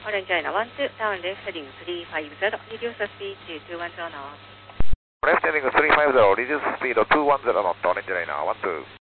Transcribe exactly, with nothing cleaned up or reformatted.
Orange China one two, down left heading three five zero, reduce the speed to two one zero knot. Left heading three five zero, reduce speed to two one zero knot, Orange China one two.